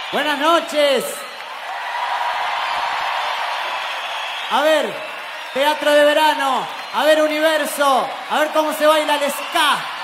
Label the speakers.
Speaker 1: Buenas noches. A ver, teatro de verano. A ver, universo. A ver cómo se baila el ska.